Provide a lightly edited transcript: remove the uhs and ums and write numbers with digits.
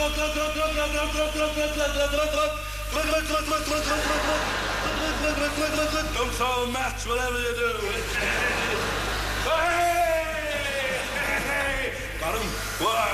Don't so much, whatever you do. Hey! Got him? Why?